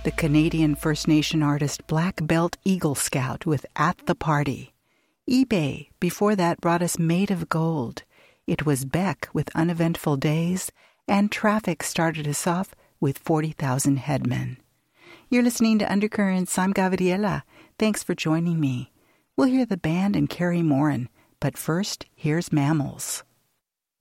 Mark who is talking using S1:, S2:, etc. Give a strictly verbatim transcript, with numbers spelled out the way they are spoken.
S1: the Canadian First Nation artist Black Belt Eagle Scout with At the Party. eBay, before that, brought us Made of Gold. It was Beck with Uneventful Days, and Traffic started us off with forty thousand Headmen. You're listening to Undercurrents. I'm Gabriela. Thanks for joining me. We'll hear the band and Carrie Morin, but first, here's Mammals.